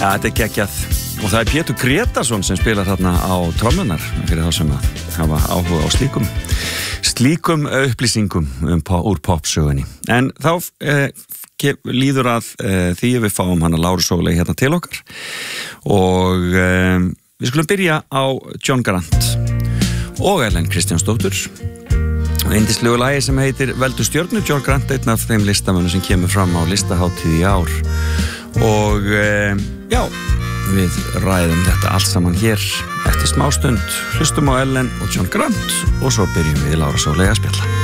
Ja, þetta geggjað og það Pétur Gretarsson sem spilar þarna á trommunar fyrir þá sem að hafa áhuga á slíkum upplýsingum úr popsögunni. En þá líður að því við fáum hana Láru Sóley hérna til okkar og við skulum byrja á John Grant og Ellen Kristjánsdóttur og yndislegu lagi sem heitir Veldu stjörnu. John Grant, einn af þeim listamönnum sem kemur fram á listahátíð í ár og já, við ræðum þetta allt saman hér eftir smástund. Hlustum á Ellen og John Grant og svo byrjum við Lára Sóley að spjalla.